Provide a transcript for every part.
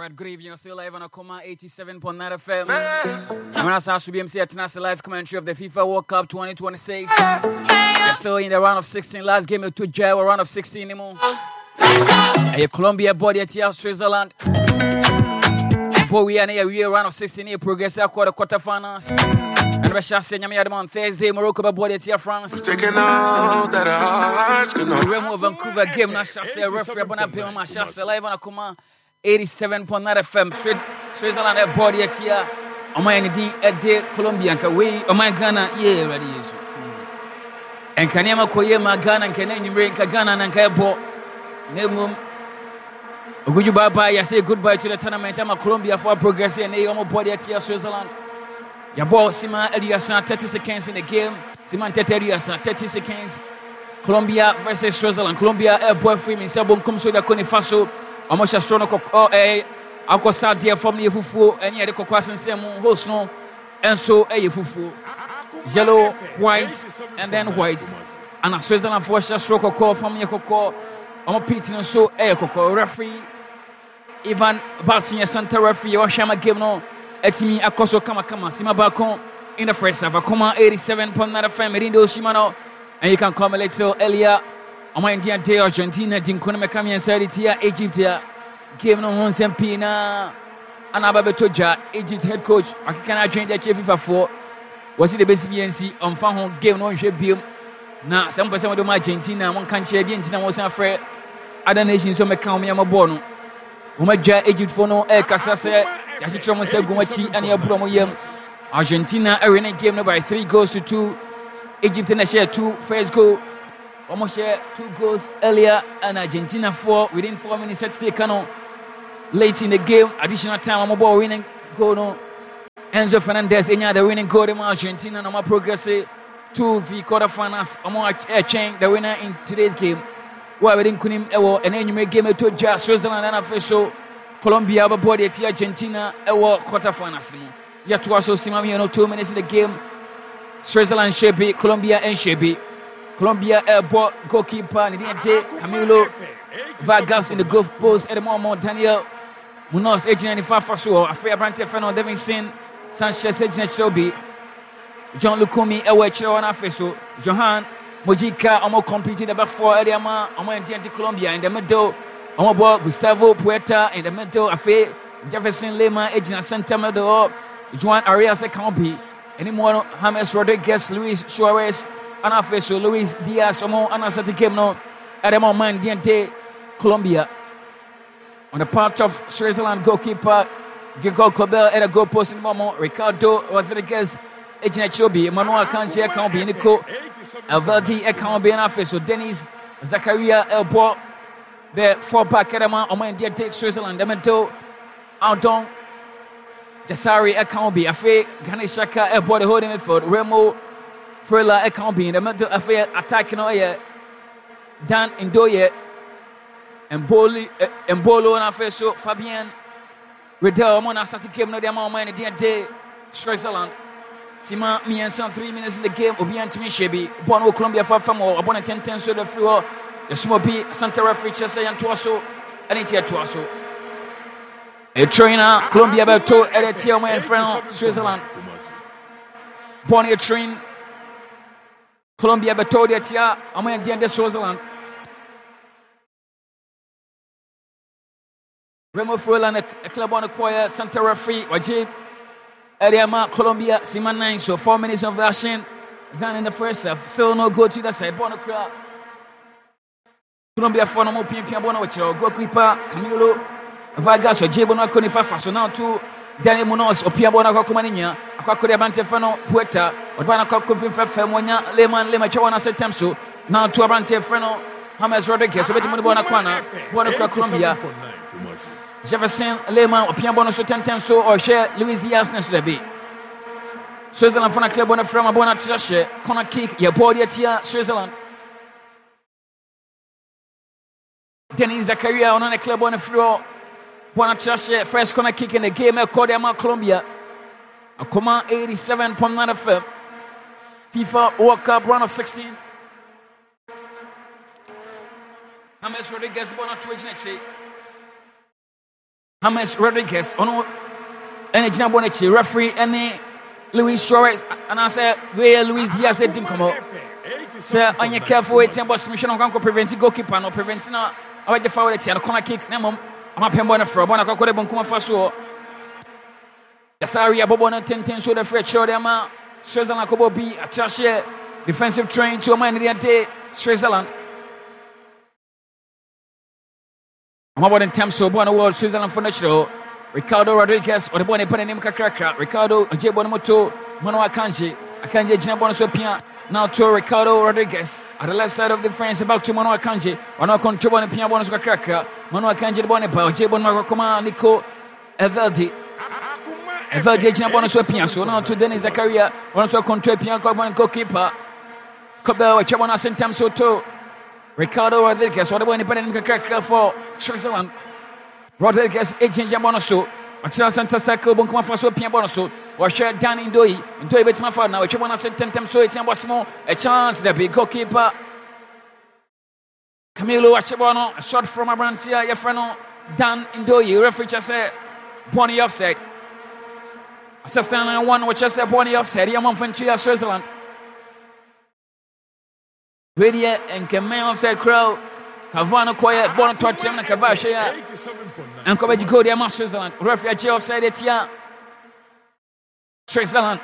Alright, good evening. You're still live on Akoma 87.9 FM. I'm going to ask BMC at tonight's live commentary of the FIFA World Cup 2026. We're still in the round of 16. Last game to Jai, round of 16 anymore. Colombia body at here, Switzerland. Before we are in a round of 16 here, progress quarterfinals. And we shall see you on Thursday. Morocco body at here, France. Taking out that hearts cannot remove Vancouver game. Now shall see a referee on a payment. I shall see live on Akoma 87.9 FM. Switzerland body at here. On my ND Colombia and we on my Ghana, yeah, ready. And Kanyama Koyema Ghana and Kenya break Ghana and Kayabo. Nemum. Would you bye? I say goodbye to the tournament. I'm a Colombia for progress and they almost body at here, Switzerland. Your ball, Sima Eliasan, 30 seconds in the game. Siman Eliasan, 30 seconds. Colombia versus Switzerland. Colombia, a boyfriend in Sabon comes with the Conifaso. Almost a strong Uncle Sadia from the Fufu, and yet the Cocas and Samu, host no, and so a Fufu. Yellow, white, and then white. And a Switzerland for a stroke call from Yako. I'm a pitching and so a Coco referee. Ivan Baltinia Santa referee or Shama game no. Etimi Akoso Kama Sima Balcon in the first half. Akoma 87.9 FM Merindo Shimano. And you can come a little earlier. On my Indian day, Argentina, Dinkona Mekami and Saudi here, Egypt here. Game no one Sempina. Anababetoja, Egypt head coach. I cannot join the chief FIFA 4. Was it the best BNC on Fanhon game no shape beam? Now, some person of Argentina, one country, Argentina was afraid. Other nations so Mekami Amabono. Umaja Egypt for no air Casase, Yashitromo Gumachi, and Yabumo Yem. Argentina arena game by 3-2. Egypt in a share 2 first goal. Almost share 2 goals earlier, and Argentina 4 within 4 minutes at Tekano. Late in the game, additional time, I'm about winning goal. No. Enzo Fernandez, any other winning goal in Argentina, no more progress to the quarterfinals. I'm going change the winner in today's game. Why we didn't Kunim Ewo and then you make game to Jazz, Switzerland and official Colombia body at Argentina Ewo quarterfinals. You have to also see me 2 minutes in the game. Switzerland Shebi, Colombia and Shebi. Colombia airport goalkeeper Nidiente Camilo Vargas in the goal post at the moment. Daniel Munoz, age 95 for sure. Afraid Brante Fernando Davidson Sanchez, age 90. John Lukumi, Ewe Chiron official. Johan Mojica, almost competing the back four area. Almost in Colombia in the middle. Almost Gustavo Puerta in the middle. Afraid Jefferson Lema, age 90 center middle. Juan Arias Campi. Anymore James Rodriguez, Luis Suarez. Anafeso Luis Diaz Omo Anasati came no at the moment Diente Colombia on the part of Switzerland goalkeeper Gigol Cobel at a goal post in Momo Ricardo Rodriguez Ejina Chobi Emmanuel Kanji Akambi Nico Alvaldi Akambi Anafeso Dennis Zakaria Elbo the 4-pack Edema Omo Diente Switzerland Demento Anton Jasari Akambi Afe Ganeshaka Elbo the holding midfield Remo Frela Ekambi in the middle affair attacking Dan Indoye and Bolo and Afeso Fabien Riddell Mona started game no damn man in the day Switzerland. Sima me and some 3 minutes in the game Obian Timi Shebi Bono Colombia Famo upon a 10-10 so the floor the small B Santa Referee Chesa and Tuaso and it here Tuaso. A trainer Colombia Beto Eretia man friend Switzerland. Born a train Colombia Beto Etia Amen Diende Switzerland. Remo Frolan a club on the choir Santa Referee Wajib Eriama Colombia Siman 9 so 4 minutes of action done in the first half. Still no go to the side. Bono crowd. Colombia for no more Pia Bono with your goalkeeper Camilo Vargas or Jebono Conifa so now to Daniel Munoz or Pia Bono Comania Aquacoria Bantefano Puerta or Banaco Femonia Lema Chawana Setemso now to Abante Freno James Rodriguez so better Bonacana Bono Colombia Jefferson Lema or Pia Bono so 10 so or share Luis Diaz next to the B. Switzerland for a club on a from a bona trashe corner kick your body at here Switzerland. Denis Zakaria on a club on the floor. Buenatrache, first corner kick in the game. Cordema Colombia. Akoma 87.9 FM. FIFA World Cup round of 16. James Rodriguez Bona Twitch next. James Rodriguez ono ene gyina bɔ n'akyi referee ene Luis Suarez and I said where Luis Diaz didn't come out. Sir, on your careful wait and boss mission on prevent goalkeeper no prevent na I the foul at corner kick na mom I'm a pembo for bona ko de bon kuma fa so. Yasari abobona 10 so the fresh show them Switzerland ko bi atrashe defensive train to man the Switzerland. I'm about in terms so bona world Switzerland for natural. Ricardo Rodriguez or the boy put name kakra Ricardo Jebonomoto Mano Akanji Jina Bonosopia now to Ricardo Rodriguez at the left side of the France about to Mano Akanji Mano control on Pia Bonos Kakra Mano Akanji Bonipa Jebon Marocoma Nico Eveldi Jina Bonosopia so now to Denis Zakaria one to control Pia Carbon goalkeeper Cobel Chabona Sentam Soto Ricardo Rodriguez or the boy put name kakra for Switzerland. Rodriguez agent Jabonoso, a Santa Circle, Bonkuma Faso, Piabonoso, or share Dan Indoi, into a bit my father now, which one I said 10 times so it's more a chance the big goalkeeper Camilo Achabono, a shot from Abrantia, Yafrano, Dan Indoi, referee just said Bonnie offset. Assistant one which just said Bonnie offset, Yaman Fentria, Switzerland. Radio and Kamen offset crowd. Cavano Koya, Bono Tortem, and Cavasha, and Kovaji Godia, Switzerland. Referee offside it here. Switzerland.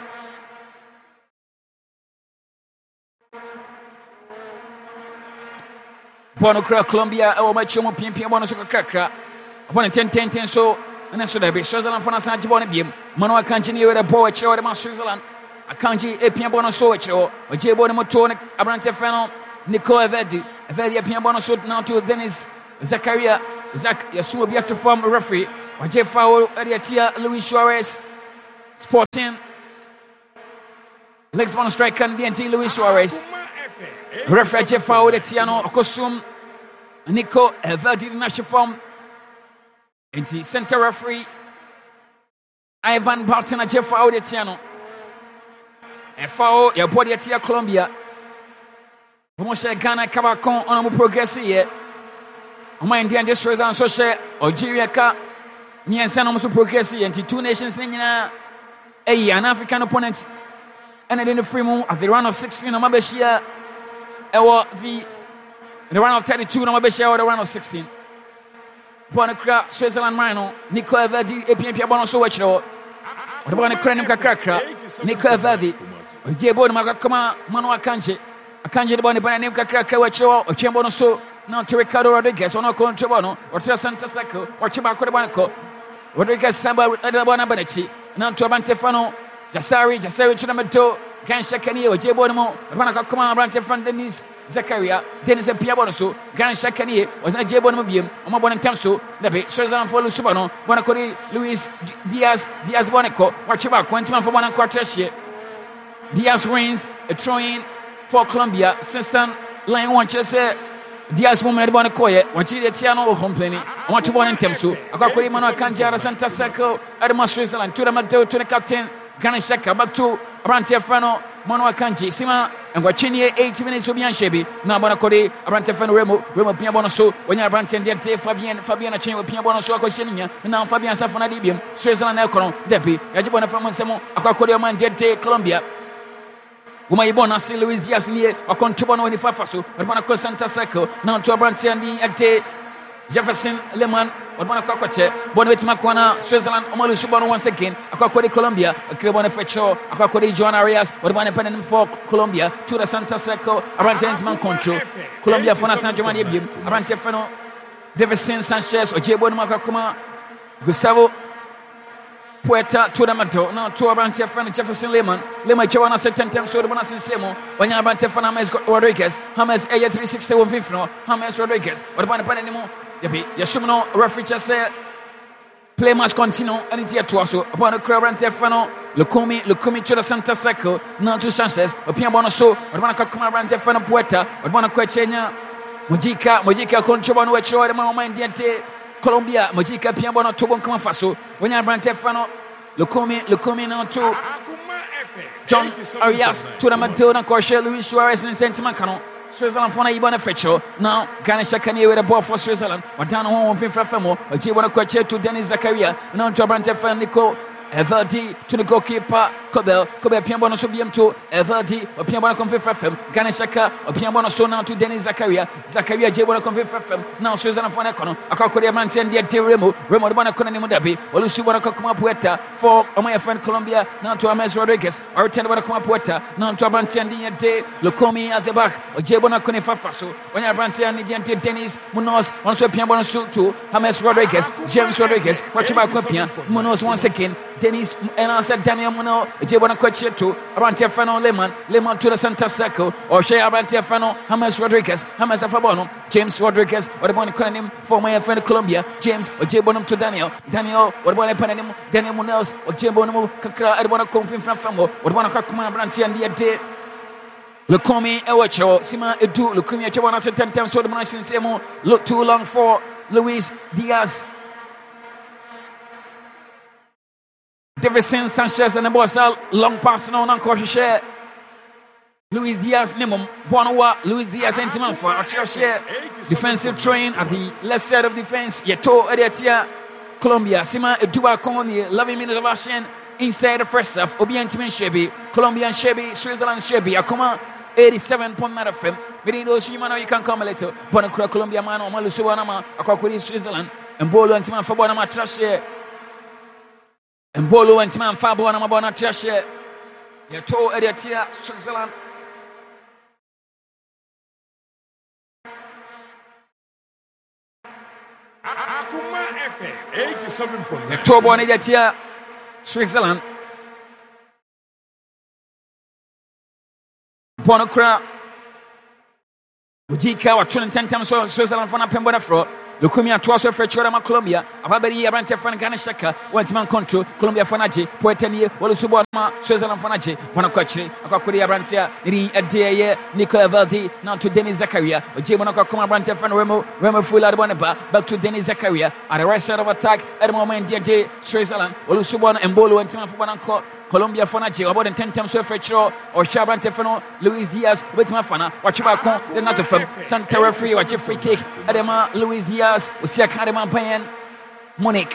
Bono Kra, Colombia, or Machomo Pimpia, Bonosuka Krakra. Upon 10 so, and that's what I be Switzerland for Nasan Bonibim. Manoa Kanji with a poet show at Switzerland. A country, Epia Bonoso, or J. Bonimoto, Abrante Feno. Nicola Verdi appear bonus now to Dennis Zakaria Zach Yasumo be to form a referee or Jeff Fowl Adiatia Luis Suarez Sporting Lex bonus strike can DNT Luis Suarez referee Jeff Fowl Tiano Okosum Nico Verdi national form into center referee Ivan Barton Jeff Fowl Tiano Fowl your body at Colombia. Moshe Ghana Kabakon on a progress here. On my Indian districts and social Algeria ka me and San almost progress here into two nations thing an African opponent and then the free moon at the round of 16 on my Beshia or the round of 32 on my Beshia or the round of 16. Bonacra, Switzerland Rhino, Nico Verdi, APM Bonoso Wachro, or the Bonacranim Kakra, Nico Verdi, Jebo Makakama, Mano Akanji. Akanji the Bonnie name Kakra Wacho, or Chambonoso, now to Ricardo Rodriguez, or no Controbono, or to Santa Seco, or Chibaco de Banco, Rodriguez Samba Edabona Benechi, now to Abantefano, Jasari Chunamato, Gran Shakani, or Jebonimo, Ranakakuma, Brantefan Denis, Zakaria, Dennis and Piabonoso, Gran Shakani, was a Jebonobium, Omabon and Tamso, Lepe, Suzanne for Lusubano, Bonacori, Luis Diaz Boneco, or Chibaco, Quentin for Bonaquarteshi. Diaz wins a throwing for Colombia. System line one just Diaz woman Bonacoye, what you Tiano complaining. I want to born in Temsu. I got Mano Kanjara Santa Seco, Adama Switzerland, to the Mato, to the captain, Ganashaka, back to Abantefano, Mano Kanji, Sima, and Wachini 80 minutes will be unshabby. Now Bonacode, Abantefano Remo Piabonoso, when you're Abanten, Fabiana Chain with Piabonoso, Cosinia, and now Fabian Safanadibium, Switzerland Elcono, Depi, Yajibona from Semo, Aquacodia Man Dente, Colombia. Umayibona si Luis Diaz near or Controbono in the Fafaso, or Monaco Santa Seco, now to Abrantiani at Jefferson Leman, or Monaco, Bonnet Macona, Switzerland, Omalu Subano once again, Aquacodi Colombia, a Clebona Fecho, Aquacodi John Arias, or Bonapen for Colombia, to the Santa Seco, Abrantian Control, Colombia for San Giovanni, Abrantefano, Jefferson Sanchez, or Jebon Macacuma, Gustavo. Puerta to the Mato, now to Abantefan Jefferson Leman Joanna said 10 times so the Bonas in Semo, when you Abantefan James Rodriguez, James A 361 Fifno, James Rodriguez, what about the anymore? Yasumno referee just said play must continue and it's yet to also upon the Crabantefano, Lukumi to the Santa Seco, now to Sanchez, or Piabonoso, or Manacacuma Abantefano Puerta, or Monacochena, Mojica Controbano, which showed the moment Diente. Colombia, Mojica Piabono, Tobon Faso, when you Brantefano, Lukumi now to John Arias, to the Matilda, Corshell, Luis Suarez, and Saint Macano, Switzerland for Ibana Fetcho. Now, Ghana Shakani with a ball for Switzerland. Or down home from Famo. Or Jibana Kwache to Dennis Zakaria. Now to Abrante Nico. Everdy to the goalkeeper, Kobe Piambono Subium to Everdy, or Piambono Confe Fem, Ghana Shaka, or Piambono so now to Dennis Zakaria, Jabona Confe Fem, now Switzerland for Necono, a Cocodia Mantan, dear Remo Bana Conani Mudabi, or Lucibana Cocoma Puerta, for my friend Colombia, now to Ames Rodriguez, or Tenabana Coma Puerta, now to Abantian de Locomi at the back, or Jabona Conefa Faso, when Abantian Dennis Munoz, also Piambono Suit to James Rodriguez, James Rodriguez, Wachiba Copia, Munoz once again. Dennis and I said Daniel Muno, Jabana Quache to Abante Fano Lemon to the center circle, or Shea Abante Fano, James Rodriguez, James Afabono, James Rodriguez, what about calling him for my friend Colombia, James or Jabonum to Daniel, what about Panem, Daniel Munoz, or Jabonum, Kakra, I want to come from Famo, what want to come Abranti and the day. Lukomi Ewacho, Sima Edu, Lukumi Chawana said 10 times so the Manation Semo, look too long for Luis Diaz. Davison Sanchez and the boss long pass now on share. Luis Diaz Nimum, Bonawa, Luis Diaz Entiman for a share. Defensive train at the left side of defense. Yeto Ediatia, Colombia, Sima Eduba Kongoni, 11 minutes of action inside the first half. Obiantiman Shebi, Colombian Shebi, Switzerland Shebi, Akoma 87.9 FM. Within those Shimano, you can come a little. Bonacra Colombia Mano, Malusuanama, Akakuri Switzerland, and Bolo and Timan for Bonama Trash. And Bolo and Timan Fabo and Amabona Trashe. Yato Ediatia, Switzerland. Akuma FM 87.9. Yato Ediatia, Switzerland. Bonocra. Ujika, what 10 times Switzerland for Napembona Fro. Lukumi and Twasso for Chorama Colombia, Ababari Abrante Fan Ghana Shaka, Wentman Control, Colombia Fanaji, Poetania, Walusubama, Switzerland Fanaji, Bonacochi, Akakuri Abrantia, Niri Adia, Nicola Valdi, now to Dennis Zakaria, Jimonaco Abrante Fan Remo Fula Bonaba, back to Dennis Zakaria, at the right side of attack, at the moment, Dia Switzerland, Walusubana and Bolo and Timan Fanco. Colombia Fanaji, about 10 times so Fetcho or Shaban Tefano, Luis Diaz, Wetmafana, Wachibacon, the Natafam, Santa Referee, watch a free kick, Adema, Luis Diaz, Usia Kadema Payan, Monique.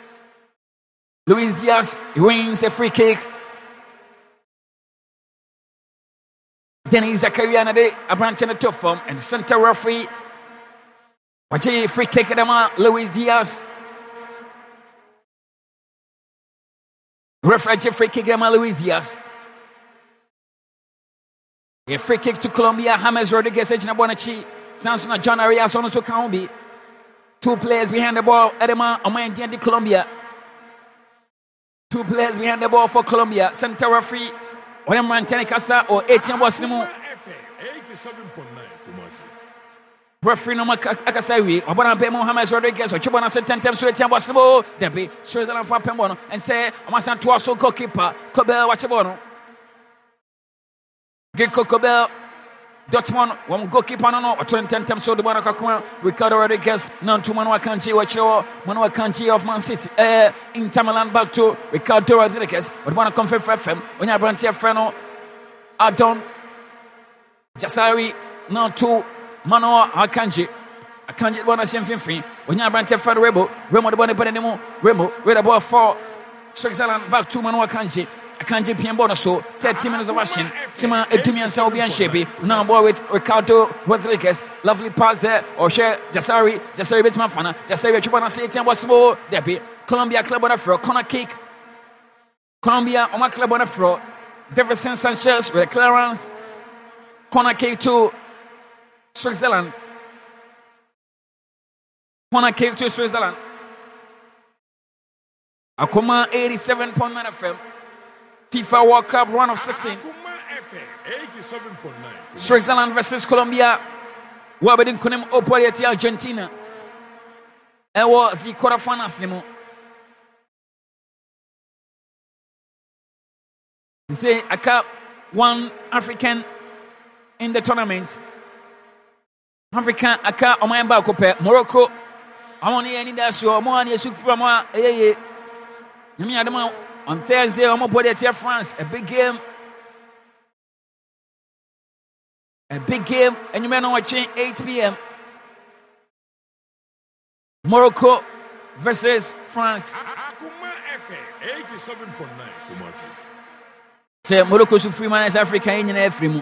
Luis Diaz wins a free kick. Dennis Zakaria de Abrante in the top form, and Santa Referee, watch a free kick, Adema, Luis Diaz. Referee free kick Luis Diaz. A free kick to Colombia. James Rodriguez, Ejina Bonachi, Samson John Arias, also can be 2 players behind the ball. Edema Omayandian de Colombia. 2 players behind the ball for Colombia. Center referee, William Rantani Casa or 18 Bosnimu. 87.9 Kumasi. Referee no Akasawi, Obana Pemo James Rodriguez, or Chibana said 10 times to 18 Bosnimu. Debbie, Switzerland for Pembono, and say, Amasan Twasso goalkeeper, Kobel Wachabono. Gilko Kobel, Dortmund, one goalkeeper, no, or 10 times so the Bonacakuma, Ricardo Rodriguez, none to Manoa Kanchi, Manoa Kanchi of Man City, in Tamalan back to Ricardo Rodriguez, but one confirm for FM, when you branch Feno, Adon, Jasari, none to Manoa Akanji. Akanji one of Shenfin, when you branch Remo the Bonnie Panemo, Remo, with a ball for Switzerland back to Manoa Kanji. Akanji Piambono so 30 minutes of action. Sima Etumi and Saubian Shebi. Now ball with Ricardo Rodriguez. Lovely pass there. Or share Jasari Bitmafana. Jasari Chubana Satan was small. Debbie. Colombia club on the floor. Corner kick. Colombia on my club on the floor. Davison Sanchez with a clearance. Corner kick to Switzerland. Corner kick to Switzerland. Akuma 87.9 FM. FIFA World Cup round of 16. 87.9. Switzerland versus Colombia. Wabedin kunem oporiati Argentina. Ewo the quarterfinals nimo. You say aka one African in the tournament. African aka omayamba kope Morocco. Amoni eni daso amoni esuk from eyeye. Nyami adama on Thursday, I'm going to France, a big game. A big game, and you may know watching 8 p.m. Morocco versus France. Akuma FM 87.9 Kumasi. Say Morocco su free man is Africa in Afrimu.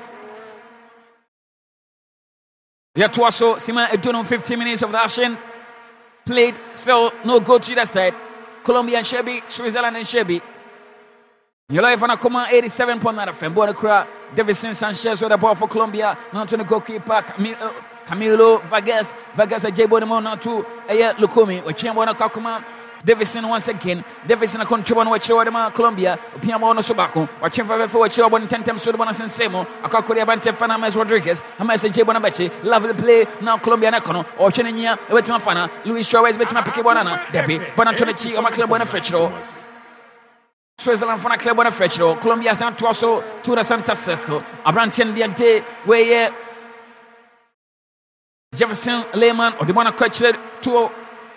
Yet also, Sima Edono 15 minutes of the action played. Still no goal to either side. Colombia and Shebi, Switzerland and Shebi. Your life on a Akuma 87.9 FM. Bonacra, Davison Sanchez with the ball for Colombia. Now to the goalkeeper Camilo Vargas. Vargas a J Bonimo now to Lukumi. We can't want to Kakuma. Davison once again. Davison a control on what you are Colombia. Piamono Subaco. Or Chimfa for what you are 10 times to the Bonas and Semo. A Kakuria Bante Fanames Rodriguez. Hamas a J Bonabechi. Lovely play. Now Colombia Nacono. Or Cheninia. Wetmafana. Luis Chavez Betma Pikibanana. Debbie. Bonatonici or Macla Bonafetro. Switzerland for a club on a Fretro. Colombia sent also to the Santa Circle. A branch in the day where Jefferson Lehman or the one coach to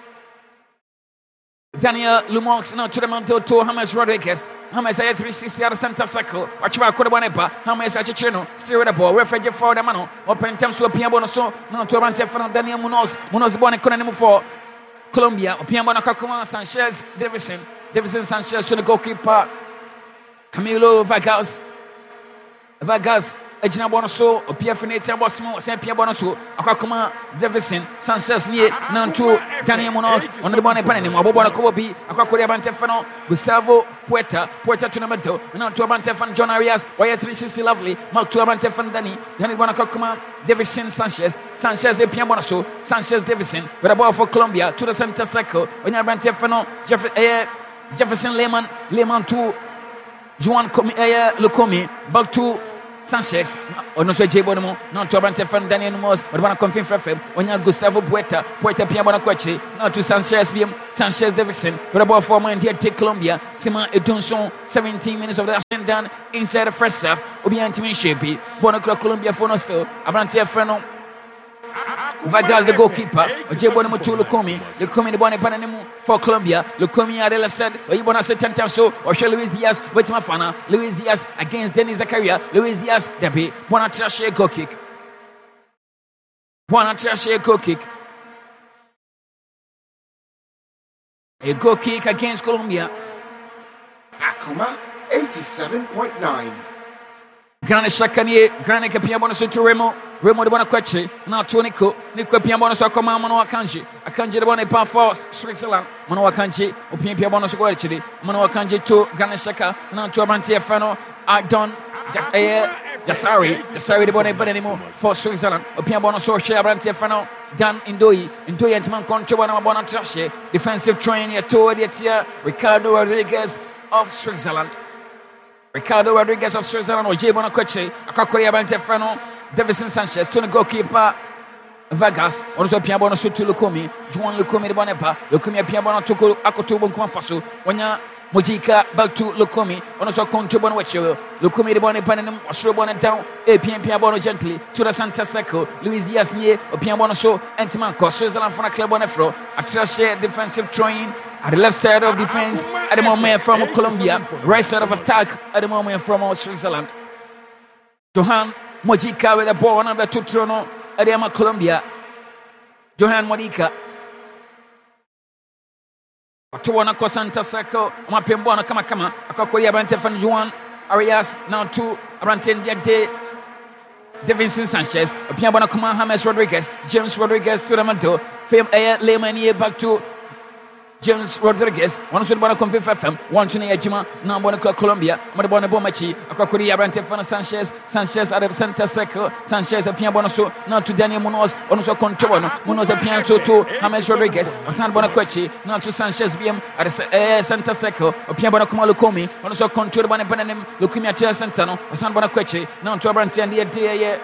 Daniel Lumonx now to the Manto to James Rodriguez. James a 360 out of Santa Circle. Watch about Codabonepa. James a Chichino. Steer the ball. Referee for the Mano. Open terms to a Piabono so now to Rante from Daniel Munoz. Munoz Bonne Conanimo for Colombia. Piabono Kakuma Sanchez Davison Sanchez to the goalkeeper Camilo Vargas. Vargas, Ejina Bonoso, Piafinate Bosmo, Saint Pierre Bonoso, Akakuma, Davison Sanchez near Nantu, Daniel Munoz, on the Bonnet Panem, Abobana Kobi, Akakuria Bantefano, Gustavo Puerta to the Meto, and to Bantefan John Arias, Wire 360 Lovely, Mark to Bantefan Danny, Danny Bonakakuma, Davison Sanchez, Pierre Bonoso, Sanchez Davison, with a ball for Colombia to the center circle, when you Bantefano, Jefferson Lehman to Juan Lukomi, back to Sanchez, or no J. Bonomo, not to Abantefan Daniel Mos, but one confirm for Feb, when you Gustavo Puerta Piamona Quachi, not to Sanchez Davison, with a ball for my dear take Colombia, Sima Edunson, 17 minutes of the action done inside the first half, Obiantimin Shepi, Bonacro Colombia for Nosto, Abantefano. Vargas the goalkeeper, Jebono to Lukumi, Lukumi the Bonnie Pananimu for Colombia, Lukumi at the left side, or you want to say 10 times so, or Luis Diaz, with Mafana, Luis Diaz against Denis Zakaria, Luis Diaz, Debbie, Bonatrache goal kick. Bonatrache goal kick. A goal kick against Colombia. Akuma 87.9. Grande Shakanie, Grande Capiamono to Remo de Bonaquechi, now to Nico Piamono Sokoma, Mano Akanji, Akanji the Bonne Pan for Switzerland, Mano Akanji, Piamono Sogochi, Mano Akanji to Grande Shaka, now to Abantia Fano, Ardon, Jasari the Bonne Benemo for Switzerland, Piamono Soche, Abantia Fano, Dan Indoi and Man Control Bonatrache, defensive train, toward the Ricardo Rodriguez of Switzerland. Ricardo Rodriguez of Switzerland or J. Bonacoche, Akakoria Bantefano, Davison Sanchez, to the goalkeeper Vargas, also Piabono to Lukumi, Juan Lukumi the Bonepa, Lukumi Piabono to Akotubo Kumafasu, Wanya Mojika back to Lukumi, also Contubon Wecho, Lukumi the Bonepanum, Austrobon down, APM Piabono gently to the Santa Seco, Luis Diaz near, Piabono so, Antimanco, Switzerland for a club on Afro, a trash defensive train. At the left side of defense, at the moment from Colombia, right side of attack, at the moment from Switzerland. Johan Mojica with the ball, another to Trono, at the Colombia. Johan Mojica. To one across Santa Seco, Mapembona Kamakama, Akakoria Bantefan Juan Arias, now to Aranten Diente, Davison Sanchez, Piabona Kuma James Rodriguez, James Rodriguez to the Manto, Fame Lemania back to James Rodriguez, one should want to confirm FM, one to Nejima, now Bonaco Colombia, Madabona Bomachi, Akakuria Brantefana Sanchez at the center circle, Sanchez a Piabonoso, now to Daniel Munoz, also control, Munoz a piano to James Rodriguez, San Bonacochi, now to Sanchez BM at the center circle, Piabonacoma Lukomi, also control Bonapanem, Lukimia Centano, San Bonacochi, now to Abrantian the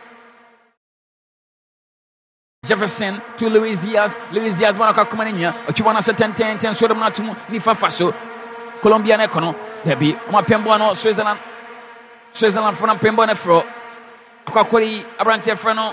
Jefferson to Luis Diaz Bonaca Comania, Ochiwana 10 so them not to Nifa Faso, Colombian Econo, Debbie, Pembono, Switzerland from Pembone Fro, Akakori, Abrante Freno,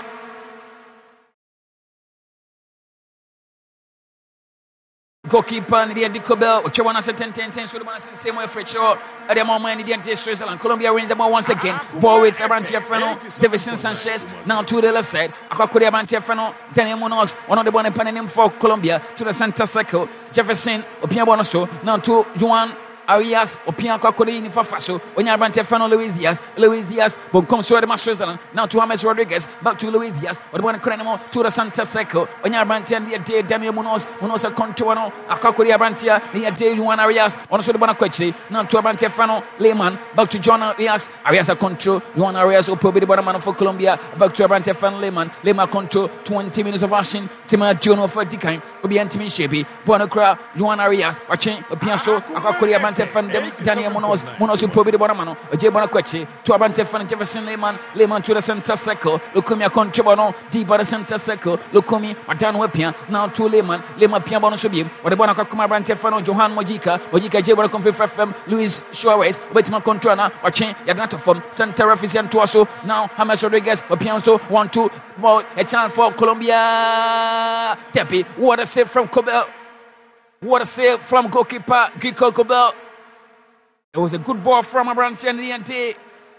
goalkeeper Nidia Dicobel, which one has a 10-10, so the one is the same way for sure. At the moment, Nidia Switzerland, Colombia wins the ball once again. Ball with Abrantia Feno, Davison Sanchez, now to the left side. Akakuria Abrantia Feno, Daniel Munoz, one of the one in for Colombia to the center circle. Jefferson, Opia Bonoso, now to Juan Arias, Opia Kakuri in Fafaso, Abrantia Feno, Luis Diaz, Boncom Suarema Switzerland, now to James Rodriguez, back to Luis Diaz, or the one Crenemo to the center circle. Abrantia and the Daniel Munoz a controno, Akakuri Abrantia, the Juan Arias, also the Bonacquechi, now to Abrantia Fano, Lehman, back to John Arias, Arias a control, Juan Arias, Opobi the Bonamano for Colombia, back to Abrantia Fano, Lehman control, 20 minutes of action, Sima Jono for Dikain, Obi Antimi Shebi, Bonacra, Juan Arias, watching Piasso, Akakuri Abrantia Fan, Daniel Munoz, Opobi the Bonamano, J Bonacquechi, to Abrantia Fan, Jefferson Lehman to the center circle, Lukumi control, deep by the center circle, Lukumi, Madan Wepia, now to Lehman Piabono Subim, or the Bonacuma Abrantia Fano, Johan Mojica, J Bonacom FM, Luis Suarez, Betman Contrana, watching Yagata from center Refician Tuaso, now James Rodriguez, Pianso, 1-2, more a chance for Colombia. Tepi, what a save from Cobel. What a save from goalkeeper Giko Cobel. It was a good ball from Abrantia Nidiante.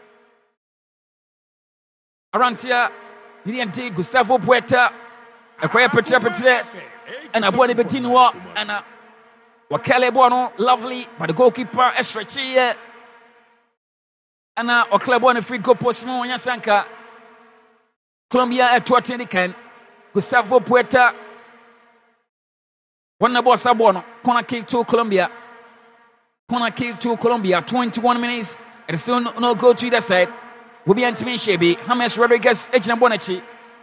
Abrantia Nidiante, Gustavo Puerta, Akwaya Petre, and Abuani Betinwa, and Wakele Bono, lovely, but the goalkeeper Estrechi, and Oklebon free goal post Yasanka. Colombia at 20 can. Gustavo Puerta. One the boss Abono. Corner kick to Colombia. 21 minutes. It is still no go to the side. Will be Antimi Shebi. James Rodriguez, Ejna Bonachi.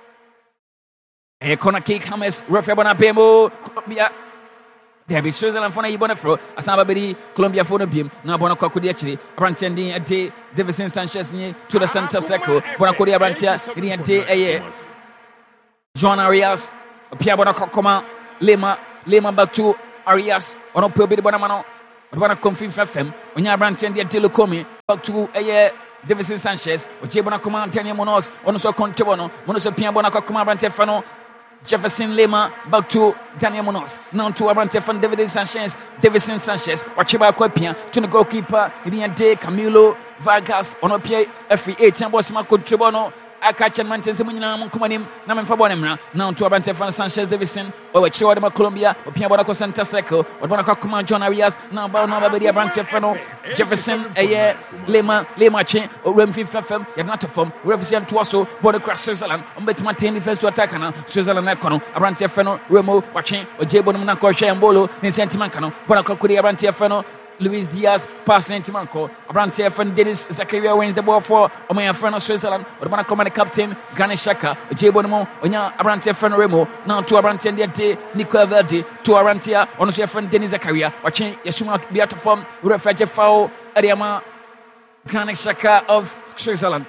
A corner kick, James Rafa Bonapemo, Colombia. There be Switzerland for a Bonafro, Asababedi, Colombia for the beam, now Bonacodia, Brantendi, a day, Davison Sanchez to the center circle, Bonacodia Brantia, in a day, John Arias, Pia Bonacoma, Lema back to Arias, on a Pobi Bonamano, Bonacom FM, when you are Brantendi, Telecomi, back to a Davison Sanchez, or J Bonacoma, Antonio Monox, also Contobono, Monoso Pia Bonacoma Brantefano. Jefferson Lema back to Daniel Munoz. Now to Abrantia Fan Davison Sanchez. Wachiba Kwepia to the goalkeeper. Iliante Camilo Vargas on a pie. F8 boss Marco Tribono. I catch and maintain Semunina Munkumanim. Naman Fabonemra. Now to Abrantia Fan Sanchez Davison. Or Chihuahua Colombia. Or Piabonaco Center Circle. Or Bonacoma John Arias. Now Nabadi Abrantia Fano. Jefferson Lema Chain. Or Remfi Fem. Yanata Form. Revision Tuaso. Border Crash Switzerland. On bet maintain defense to attack. Switzerland Econo. Abrantia Feno. Remo watching. Or Jabon Monaco Shambolo. Nisantimancano. Bonacocuri Abrantia Feno. Luis Diaz passing to Manco. Abrantia Fen Dennis Zakaria wins the ball for Omaya Feno Switzerland. Or the Bonacoma captain Granit Xhaka. Jabonmo. Onya Abrantia Feno Remo. Now to Abrantia Diate. Nico Verde. To Abrantia. Onosia Fen Dennis Zakaria. Watching Yasuma Beata Form. Refaje Fao. Ariama Granit Xhaka of Switzerland.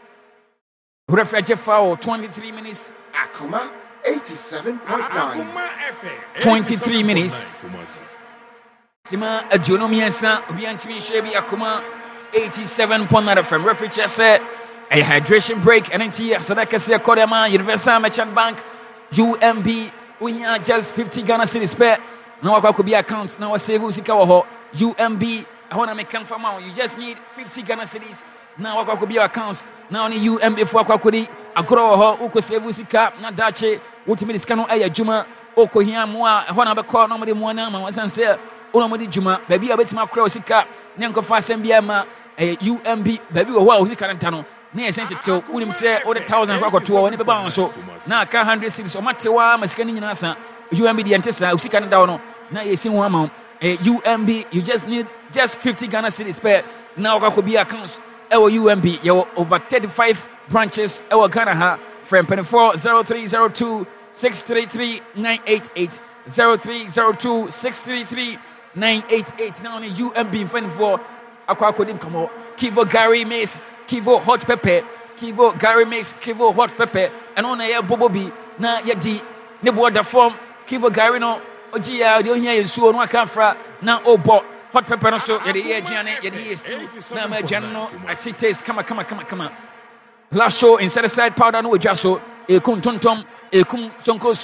Refaje Fao. 23 minutes. Akuma 87.9. 23 minutes. Sima Ajuno Miensa, Biantimi Shebi Akuma 87.9 FM. Referee just said a hydration break. And NT Sadaka Sia Kodama, Universal Merchant Bank, UMB, we are just 50 Ghana cedis spare. Now I could be accounts. Now I save Usikawaho, UMB. I want to make come from out. You just need 50 Ghana cedis. Now I could be accounts. Now only UMB for Kwakudi, Agro, Uko save Usika, Nadache, Ultimate Scano Aya Juma, Oko Hiamwa, I want to call nobody more now. I was answer. Onomodi Juma, baby, a bit my cross, Nanko Fasen Biama, a UMB, baby, a wow, Zicantano. Near sent it to William say, or the 1,000 rock or 2 or any bound. So now 100 cities or Matewa, Mascani Nasa, UMB the Antessa, Usican now you see one amount. A UMB, you just need just 50 Ghana cities spare. Now I could be accounts. Our UMB, you over 35 branches, our Ghana, from 240302 633 988 0302 633 988. Now only UMB in front for Aquacodim Kamo. Kivo Gary Mace, Kivo Hot Pepper, Kivo Gary Mace, Kivo Hot Pepper, and on a Bobobi, na Yadi, Nebo the form, Kivo Garino, Ojia, the only in Suon Wakafra, now Obo, Hot Pepper, no so, Yadi Janet, Yadi is too, Nama Jano, I see taste, come on. Last show inside the side powder, no Jasso, a Kun Tontom, a Kum Sonko Suo,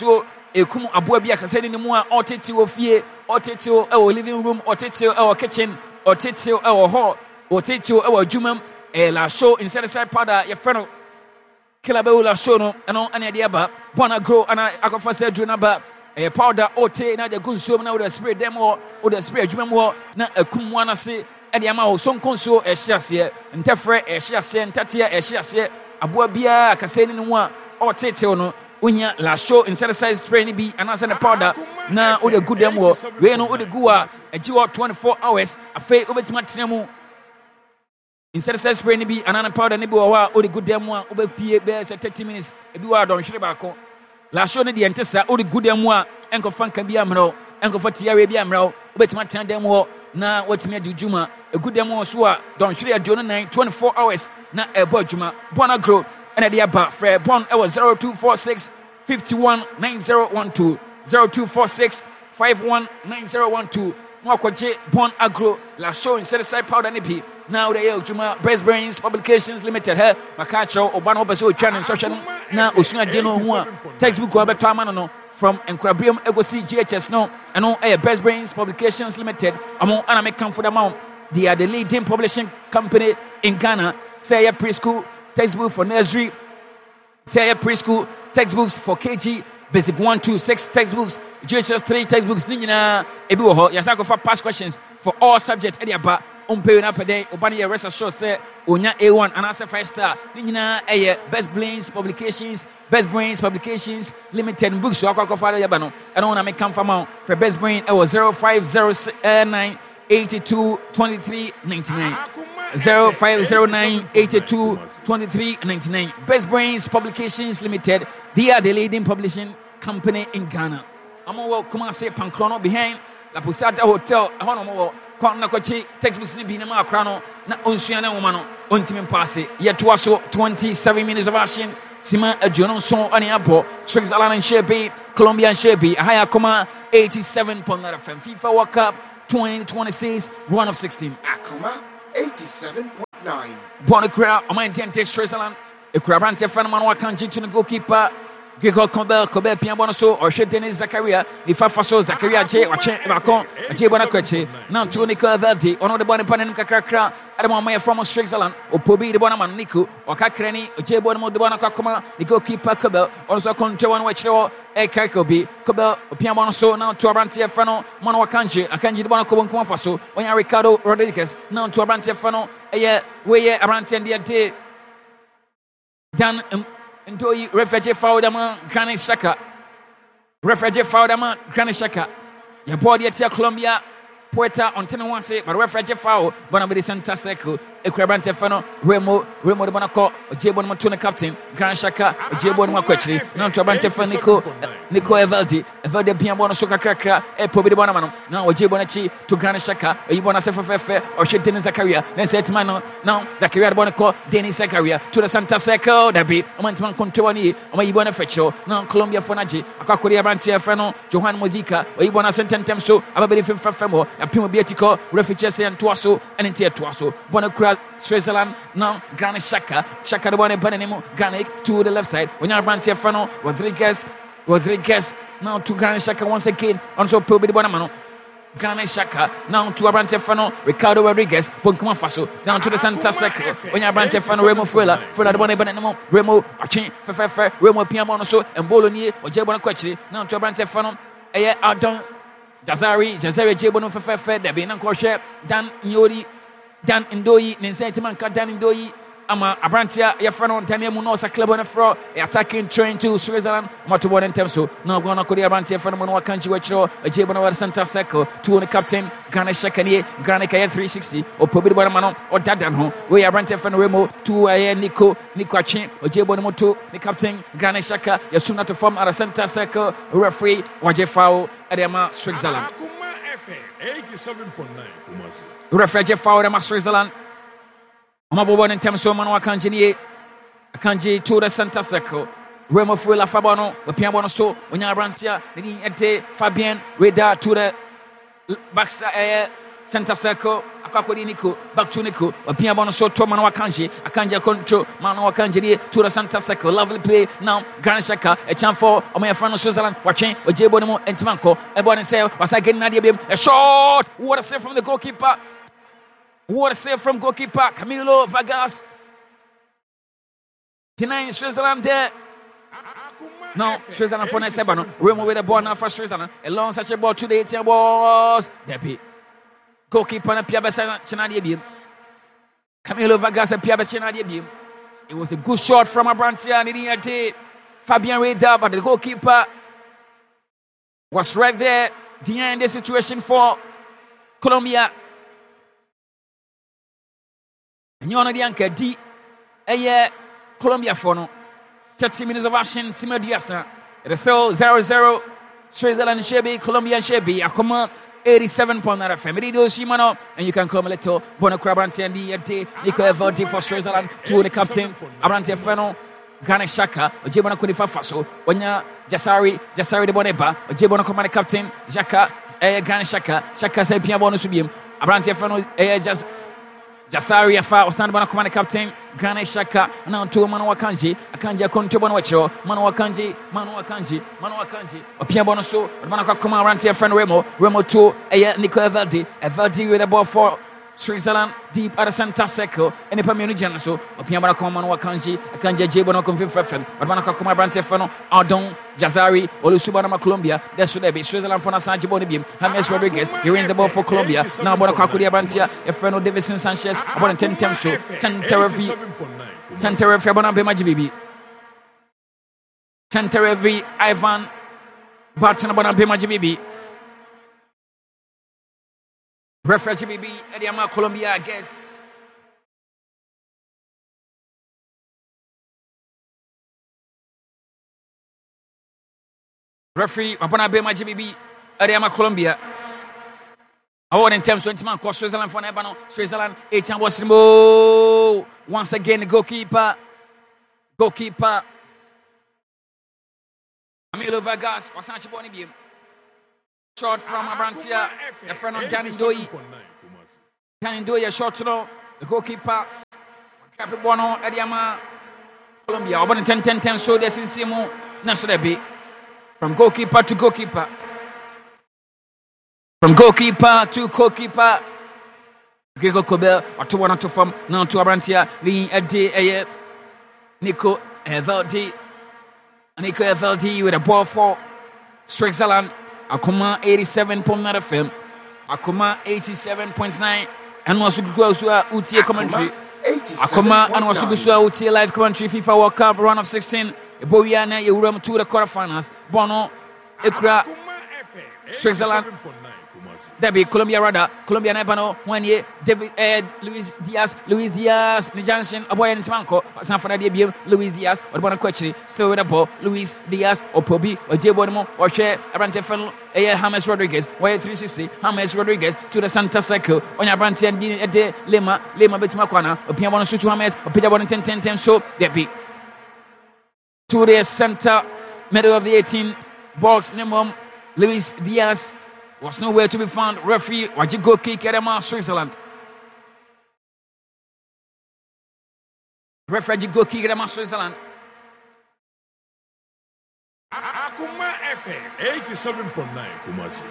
ekum aboa bi akasa ni mu a otete ofie otete o living room otete o kitchen otete o hall otete o adwumam la show insecticide powder ye freno killer beula show no eno ane de aba bona grow ana akofa se dru na ba powder ote na de gunso na wo spray dem wo the spray adwumam wo na akum wana se e de ma wo sonkonso ehyiase ntefre ehyiase ntatia ehyiase aboa bia akasa ni mu a otete no Unya la show insecticide spray ni bi anasa ne powder na o de good dem wo we no o de gu a eji 24 hours afei obetima tenemu insecticide spray ni bi anana powder ni bi wo wa o de good dem a obepie be 30 minutes ebi wa don hwere ba ko la show ni de entesa o de good dem a enko fanka bi amro enko fatiare bi amro obetima ten dem wo na watimi adujuma e good dem wo so a don hwere aduno 9 24 hours na ebo adwuma bona grow and at the about Fred Bon, it was 0246 51 9012 0246 51 9012. Mwakwaje Bon Agro, La Show insecticide powder nipi. Now they Juma Breast Brains Publications Limited. Her Makacho, Obano Baso Channel Social. Now Usuna Dino Hua textbook Wabetamano from Enquabrium Egosi GHS no and on Air Breast Brains Publications Limited. Among Aname come for the amount. They are the leading publishing company in Ghana. Say a preschool textbook for nursery, say preschool textbooks for KG, basic 1 to 6 textbooks, GHS 3 textbooks. Nina ebi wo ho yasako for past questions for all subjects. Edi aba umpe na pede obani ya rest assured say onya A1 and answer 5-star. Nina Best Brains Publications, Best Brains Publications Limited books. So akoko fa ya ba no. I don't want to make come from for Best Brain. It was 0509 82 23 99. 0509 82 23 99. Best Brains Publications Limited. They are the leading publishing company in Ghana. I'm going to come and say Pancrono behind La Pusada Hotel. Honomo Konakochi textbooks ni binama krano na onsuana womano ontimin passe. Yet to also 27 minutes of action. Sima Jonon Son Aniapo, Strings Alan and Shebi, Colombian Shebi, a higher comma 87.9 FM. FIFA World Cup 2026, 1 of 16. Akoma 87.9. Bonacra, a man can take Switzerland. A Crabante Fanaman Wakanji to the goalkeeper. Gregor Colbert, Piabonoso, or Dennis Zakaria, the Fafaso, Zakaria J, or Bacon, J. Bonacreche, now to Nicola Verdi, one of the Bonnie Panen Kakra, Adam from Switzerland, or Pobi the Bonaman Nico, or Kakreni, J. Bonamo de Bonacoma, the goalkeeper Cobel, also Conjoan Wacho, A Karkobi, Cobel, Piabonoso, now to Abrantia Fano, Monowakanji, Akanji Bonaco Faso, when Ricardo Rodriguez, now to Abrantia Fano, a way Abrantia and the day. Dan Ndoyi refugee Faudama Granny Shaka. Refugee Faudama Granny Shaka. Your body at Colombia, Puerta on Tenuanse, but refugee Fao, Bonabidi Santa Seco, Equabrante Fano, Remo de Bonaco, Jabon Matuna Captain, Gran Shaka, Jabon Maquetri, non Trabante Fanico, Nico Evaldi, Evelde Piabono Soka Krakra, E Pobi Bonamano, now Jabonachi to Gran Shaka, Ibona Sefa or Shetin Zakaria, then said Mano, now Zakaria Bonaco, Denis Zakaria, to the Santa Seco, that be a man Controni, Ibona Fecho, now Colombia Fonaji, Akakuria Brantia Fano, Johan Modica, Ibona Sententemso, Ababili Femo, a Pimo Bietico, Refugees and Tuaso, and in Tia Tuaso, Bonacra. Switzerland, now Granny Shaka, Shaka the one in Panamo, Granny to the left side. When you're Brantia Fano, Rodriguez, now to Granny Shaka once again, also Pobi the Bonamano. Granny Shaka, now to Abrantia Fano, Ricardo Rodriguez, Bonkuma Faso, down to the Santa Seco. When you're Brantia Fano, Remo Fuela, the one in Panamo, Remo, Archin, Fefe, Remo Piamonoso, and Bologna, or Jabona Quetri, now to Abrantia Fano, Adon, Jazari, Jabono Fefe, the Benan Crochet, Dan Nyori. Dan Ndoyi, Ninsentiman Dan Ndoyi, Ama Abrantia, Yafano, Tania Munosa Club on the floor, attacking train to Switzerland, Motorbon and Temso. Now going to Korea Abrantia, Fanomo Kanji Wacho, a Jabona Santa Seco, two on the captain, Granny Shakani, Granny Kaya 360, or Pobi Bonamano, or Dadanho, we Abrantia Fanoremo, two Nico Achin, or Jabonomoto, the captain, Granny Shaka, Yasuna to form at a Santa Seco, referee, Wajefao, Adema, Switzerland. 87.9 Kumasi. Refugee Faudama Switzerland. Amabobo and Temso Mano Akanji to the Santa Seco. Remo Fuela Fabano, the Piabono so, when you're Brantia, the Fabien, Reda to the Baxa Santa Seco, Akakodi Nico, back to Nico, Pia Bonoso, Tomano Akanji, Akanja control, Mano Akanji, to the Santa Circle, lovely play now, Grand Shaka, a champ for my friend of Switzerland, watching, or J Bonimo and Timanco, a body say, was I getting Nadia Bim, a shot, what a save from the goalkeeper, what a save from goalkeeper, Camilo Vargas, denying Switzerland there. No, Switzerland for next seven. Remove with the ball now for Switzerland. A long such a ball to the 18 balls. Debbie. Goalkeeper and Pierre Chenadier Beam. Camilo Vargas and Pierre Chenadier Beam. It was a good shot from Abrantia and it did. Fabian Reda, but the goalkeeper was right there. The end the situation for Colombia. And you know the anchor D. Colombia for no. 30 minutes of action, Sima Diasa. It is still 0-0. Switzerland Shebi, Colombia Shebi. Akoma 87.9 FM. Radio Shimano, and you can come a little. Bono Crabranti and the Nico Evaldi for Switzerland. To the captain, Abrante Feno, Gane Shaka, Ojibona Kunifa Faso, Onya Jasari de Boneba, Ojibona Command Captain, Jaka, Gane Shaka, Shaka Sepia Bonus Subium, Abrante Feno, Jasari Afa, Osandabana Command Captain, Gane Shaka, now to Manu Akanji, Akanja Contobon Wacho, Manu Akanji, Opia Bonoso, Manaka Command Rantia Friend Remo 2, Nico Evaldi with the ball for Switzerland, deep at the center circle, and the Pamuni Janaso, Opia Command Wakanji, Akanja Jebono Confirm, Manaka Command Rantia Feno, Ardon, Jazari, Olusubana Colombia, there should be Switzerland for Nasanji Bonibim, James Rodriguez, he wins the ball for Colombia, now Bonacacudia Brantia, Efreno Davison Sanchez, about 10 times so, Center of Fabana Majibi, Center of Ivan Barton Abana Majibi, Referee BB, Ediama Colombia, I guess. Referee Abana Majibi, Ediama Colombia. Award in terms of 20 man cost Switzerland for Nebano, Switzerland, 18 was Mo. Once again, the goalkeeper. Camilo Vargas, Wasanchi Bonibim. Shot from Abrantia, the friend of Danny Doye, shot to the goalkeeper. Capibono, Ediama, Colombia. About 10 so there's in Simo, Nasodebi. From goalkeeper to goalkeeper. From goalkeeper to goalkeeper. Gregor Kobel, or to one to from now to Abrantia, the Ade Nico Evaldi with a ball for Switzerland. Akoma 87.9 FM. Akoma 87.9. And also UTA commentary. Akoma and also UTA live commentary. FIFA World Cup round of 16. Boyana Euram to the quarterfinals. Bono Ekra Switzerland. Debbie Colombia Nebano 1 year. David Luis Diaz Nijanshin Aboy and Smanko San Fernando Luis Diaz or Bona Quetchi still with a ball Luis Diaz or Pobi or Jebonimo or Share Abrante Fennel James Rodriguez way 360 James Rodriguez to the Santa Circle on Abrante and Ede Lima Betmakwana or Piabon Sutu James or Pijabon 10 so Debbie to the center middle of the 18 box minimum Luis Diaz was nowhere to be found. Referee Wajigo kick at Switzerland. Referee Wajigo kick at Switzerland. Akuma FM 87.9 Kumasi.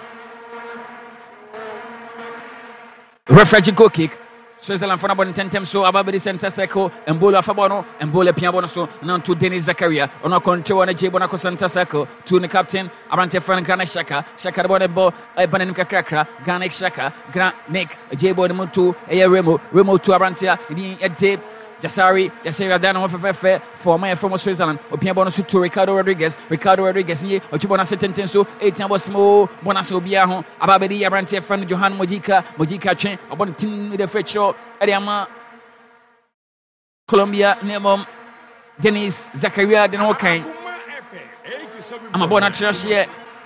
Referee Wajigo kick. Switzerland for about 10 times so Ababedi Center Circle and Bola Fabono and Bola Piabono so now to Denis Zakaria on a control and a Jebonaco Center Circle to the captain Abrante Frank Gane Shaka Bonebo Banen Kakra Ganek Shaka Grand Nick Jebonimo to a Remo to Abrantia in a day Jasari Dano for my from Switzerland Opiabono to Ricardo Rodriguez ni Okibona Sentenso 18 was more Bonaso Biaho Ababedi Abrante Frank Johan Mojica Chen about tin with the French show Ediama Colombia Nemom Denis Zakaria Denokain I'm a bona trash here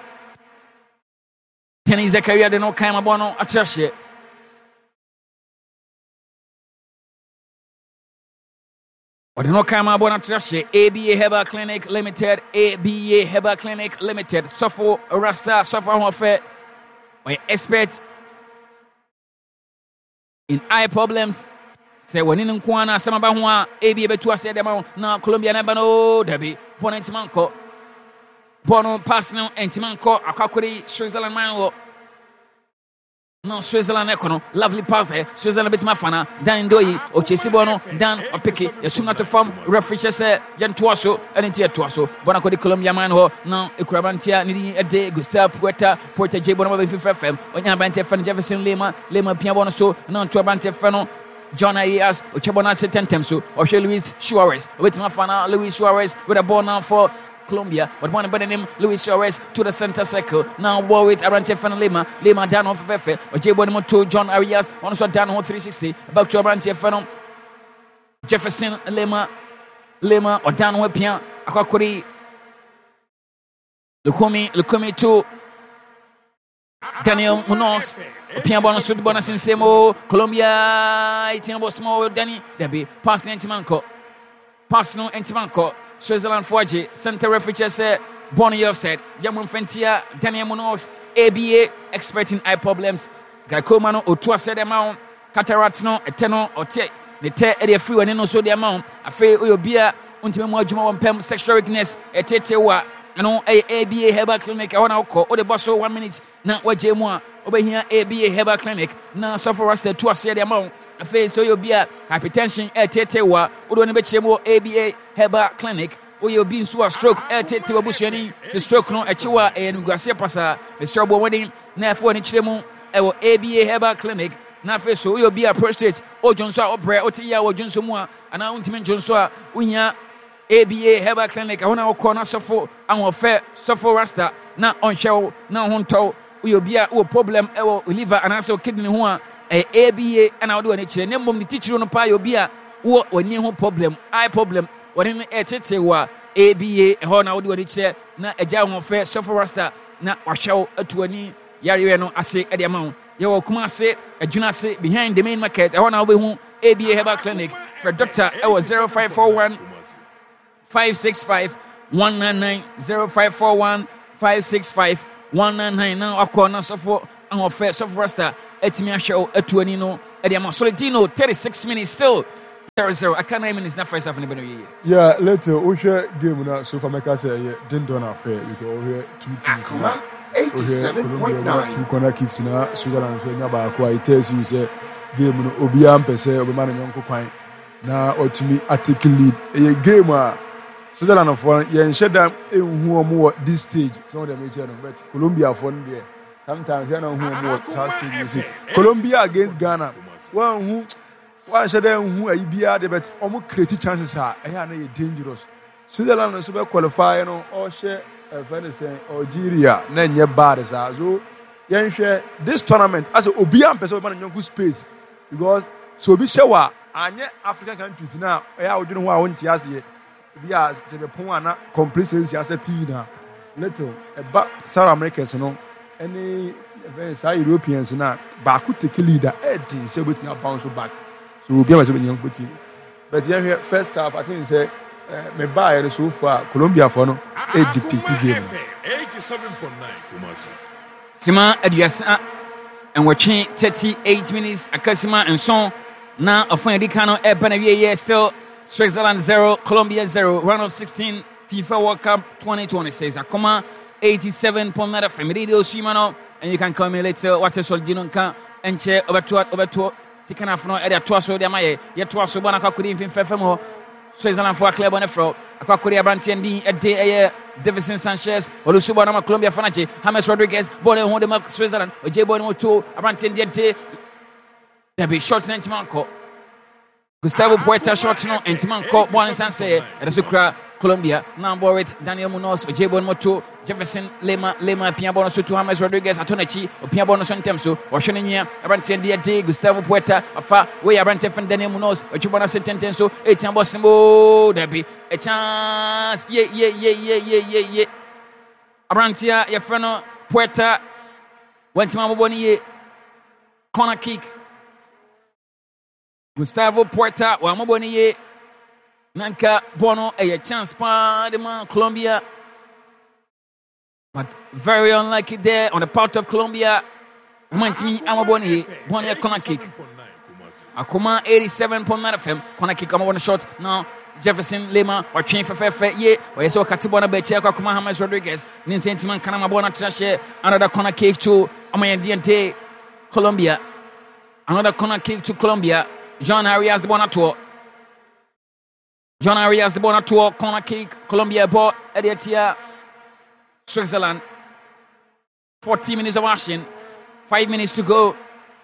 Denis Zakaria Denokain I'm a bono a trash here But no camera bona trash ABA Herbal Clinic Limited Suffer Rasta Suffer Hofe we expert in eye problems. Say when in Kwana, some about one, AB to say them now Colombia Nabano, Debbie, Bonentimanco, Bono Passno, Entimanco, Akakuri, Switzerland Mango. No, Switzerland Econo, lovely pass there, Switzerland bit mafana, Dan Doi, or Chesibono, Dan or Picky, a sooner to form, referee say, Jan Tuaso, and Intia Tuaso, Bonaco de Colombia Manho, now Equabantia, needing a day, Gustav Puerta, Puerta J. Bono FM, or Yabante Fan Jefferson Lima, Piabono, so, non Tuabante Fano. John Ayers, or Chabonat Tentemsu, or Luis Suarez, with Mafana, Luis Suarez, with a ball now for Colombia, but one better name, Luis Suarez to the center circle. Now, war with Arante Fan Lima down off Fefe, or J. Bonimo to John Arias, also down on 360, back to Arante Fanon, Jefferson Lima, or down with Pian, Akakuri, Lukumi to Daniel Munoz. Piabono should bonus in Semo, Colombia, Itiamo small, Danny, Debbie, passing Antimanco, Passno Antimanco, Switzerland 4G, Center Refuge said, Bonnie offset, Yamun Fentia, Daniel Munoz, ABA, expert in eye problems, Gacomano, or Tua said amount, Cataratno, Eteno, or Te, the Te, Eddie Free, and also the amount, a fair Uyobia, Untimamo Juma, Pem, sexual weakness, Etetewa. No, ABA Herbal Clinic, I want to call or the boss 1 minute. Now, what J1 over here, ABA Herbal Clinic. Now, suffer us to say the amount. A face so you'll be a hypertension at Tetewa, or don't bet ABA Herbal Clinic, or you'll be so a stroke at Tetewa Bushani, the stroke no at Chiwa and Garcia Pasa, the Strawberry wedding, now for an Chemo, or ABA Herbal Clinic. Now, face so you'll be a prostate, or Johnson or Bray, or Tia, or Johnson, and I want to mention Johnson, Unya. ABA Herbal Clinic, I want to call us for our fair suffer rasta, not on show, now on toe, will be a problem, liver and also kidney one, ABA, and I'll do an itch, and then the teacher on a pile beer, or near problem, eye problem, what in a tete wa ABA, horn, I'll do an itch, not a jam of fair suffer rasta, not or show a 20 Yariano, I say at the amount. You come say, a junior say behind the main market, I want to be home, ABA Herbal Clinic, for Doctor, I was 0541. 565 199 0541 565 199 now akona sofo an first of rasta etimi show atuani no e dey Solentino 36 minutes still 0-0 I can't name minutes na first half in the yeah later we share game na so for make say didn't don affair because we hear two teams Akuma 87.9 two corner kicks na Switzerland so nya ba ko it tells you say game no obi am pese obi man nyonko kwan na otimi atake lead e game a Switzerland for yensheda ehu omo this stage some of them no but Colombia for there sometimes you know who more stage you see Colombia against Ghana one sheda ehu ayibia de but omo create chances are na dangerous Switzerland so be qualify no or share say Algeria na nye bad so yenhwe this tournament as obi am person man nyonku space because so be shewa anye African countries na odwene ho a wonti ase bia se be pon ana complacency as a team na little about South Americans no any say Europeans na ba ku take leader edin say wetin bounce back so bia we say nyam quickly but here first half I think say me buy so far Colombia for no e dictate game 87.9 Kumasi Sima aduasa and watching 38 minutes akasima and so now a friend Dicano Ebana still Switzerland 0, Colombia 0, round of 16, FIFA World Cup 2026. Akoma 87.9 family Shimano, and you can call me later. What is Soldino can and share over to Tikanafno at a Twaso de Maye, yet Twaso Banaka could even Fefemo, Switzerland for a club on the floor. Akakuria Brantiandi, a day, Davison Sanchez, Olusubanama, Colombia Fanachi, James Rodriguez, Bode Hondemark, Switzerland, or J. Bonimo 2, Brantiandi, there be short Manco. Gustavo Puerta short no and Timanco Bon Sanse at Sucra Colombia now with Daniel Munoz Jebon Moto Jefferson Lema Piabono to James Rodriguez Atonechi or Piabono Santemso or Shania Abantian Dia Gustavo Puerta Afa way Abantef Daniel Munoz or Chubana Sentenso Etian Bosimo there be a chance yeah Abantia Yafano Puerta went to Mamaboni corner kick Gustavo Puerta wa maboni nanka bono a chance pa the man Colombia but very unlucky there on the part of Colombia reminds me amaboni a corner kick Akuma 87.9 FM. Corner kick, I'm on the shot now. Jefferson Lima or train for ye or so Katibona Beche Akuma Hamas Rodriguez. Ninsentiman Kanamabona Trashe. Another corner kick to Omayandiente Colombia. Another corner kick to Colombia. John Arias the Bonato. John Arias the Bonato. Corner kick. Colombia ball. Ediatia. Switzerland. 40 minutes of action. 5 minutes to go.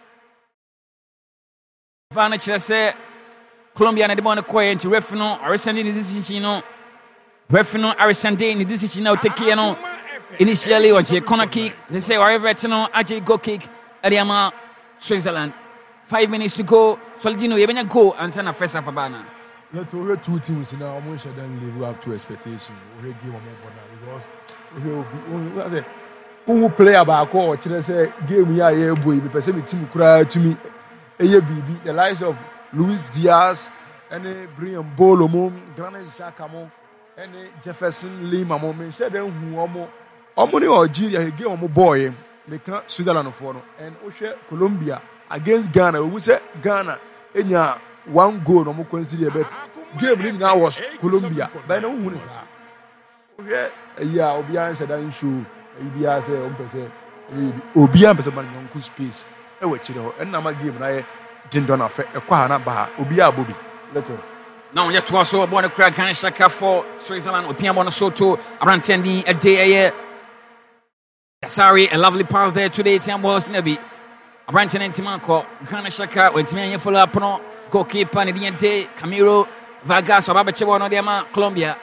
Vanachila say Colombia na de bon koye nti ref no aresande ni decision no ref no aresande ni decision no take no initially on the corner kick they say whatever no aje go kick Ariama Switzerland 5 minutes to go Soldino yebenya go answer na first half bana. Let we two teams now almost then live up to expectation. We give them more because who play about or say game here boy be person team kura to me ABB the likes of Luis Diaz and Brian Bolomo Granit Xhaka and Jefferson Lima mo me share them who omo ni Algeria he game omo boy make Switzerland for no and Oshe Colombia against Ghana we say Ghana enya one goal no mo consider bet game now was Colombia but no who is Oshe yeah obi an share dan show Ibia say on person obi an person man yonku space e we chire ho en na ma game na ye jindona fe e kwa na ba obi abobi leto now yet to also born a crack Granit Xhaka for Switzerland opian bon soto abrantendi a day sorry a lovely pass there today team boss nebi abrantendi timanko Granit Xhaka went me follow up no goalkeeper ni diente Camilo Vargas obabeche bono de ma Colombia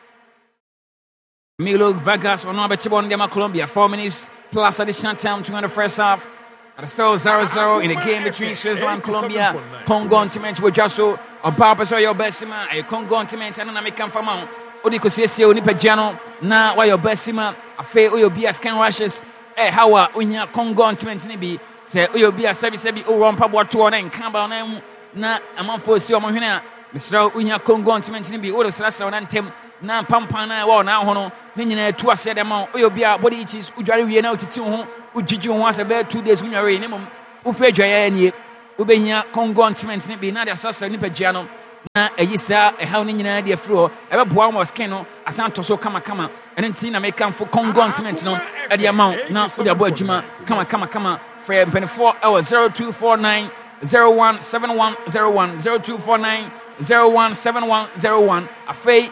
Milo Vargas on number 2 on the Colombia. 4 minutes plus additional time to the first half. And still 0-0 in the game between Switzerland and Colombia. Congo Continent with Jasso. A purpose of your best man. A Congo Continent and an American farmer. Odiko Sesi Onipejano. Now, why your best man? A fair Oyo Bia scan rushes. Eh, how are we here? Congo Continent Nibi. Say Oyo Bia service be over on Pabwa 2 on Kamba on na a month for Sio Mohina. Mr. Unya Congo Continent Nibi. Odo Srasa on Antem. Na pampana wa na hono ne nyina atu ase dem o bia body itches udware wie na otiti ho ugigi ho ase be 2 days unware ne mum wo fa dwaye anie wo behia Congo Continent ne bi na de asasa ni pagya no na ayisa ehaw ne nyina de afro e be boa mo skin no asanto so kama ene nti na make am for Congo Continent no e de amount na wo de abo adwuma kama for mpenfor 0249 017101 0249 017101 afei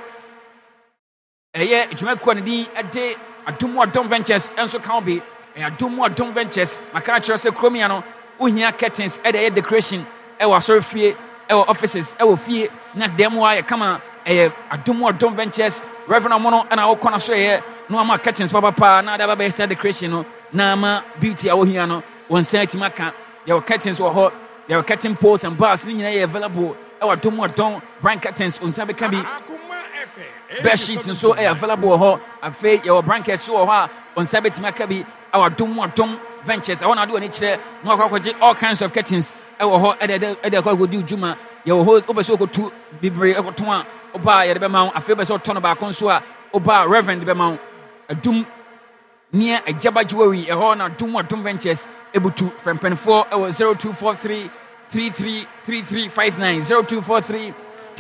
Eye Jumeko ni ade Adumo Adom Ventures enso can be Adumo Adom Ventures maka kire se kromia no ohia curtains e dey decoration e wa so fie e wa offices e wa fie na dem wa ye kama Adumo Adom Ventures Reverend Mono na wo kona so ye no ama curtains papa na da baba say decoration no na ama beauty a ohia no won say ti maka ye curtains wo ho ye curtain posts and bars ni nyina ye available e wa Adumo Adom brand curtains on say be can be bed sheets and so available ho afei your blanket so ho on sabit makabi our Adom Ventures I want to do any chere no akwaje all kinds of curtains e wo ho e de go do juma your host obeso ko tu bibre e ko to a oba ye de be ma afei be so to no ba kon so a oba reverend be ma Adom near Ajaba Jewelry e ho na Adom Ventures ebutu from pen 4 0243 333359 0243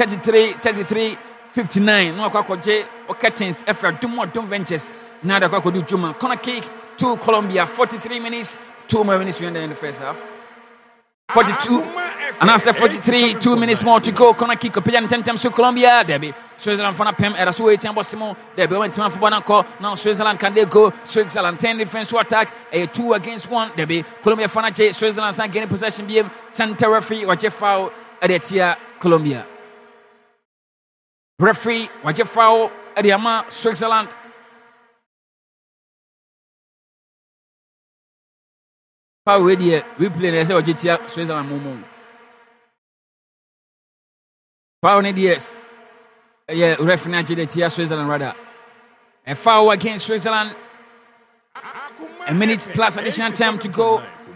33 59 no akwaje o curtains efra Adom Ventures na da kwakodu juma corner kick to Colombia 43 minutes 2 more minutes to end in the first half 42 and after 43 2 minutes more to go corner kick opinion 10 times to Colombia Debbie Switzerland for na pem era so waiting bossimo Debbie went man for banako now Switzerland can they go Switzerland 10 defense to attack a 2 against 1 Debbie Colombia for na Switzerland san getting possession BM center referee or Jeff foul at Colombia referee waje foul Adiama Switzerland foul we dey replay na say waje tia Switzerland momo foul ne dey yeah referee na je tia Switzerland rather a foul against Switzerland a minute plus additional time to go